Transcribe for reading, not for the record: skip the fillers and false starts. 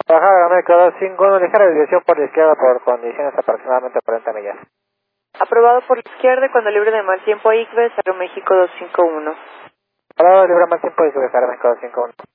Bajar México 251, ligera desviación por la izquierda por condiciones aproximadamente 40 millas. Aprobado por la izquierda cuando libre de mal tiempo a ICBES, Aeroméxico 251. Parado libre mal tiempo y subir México 251.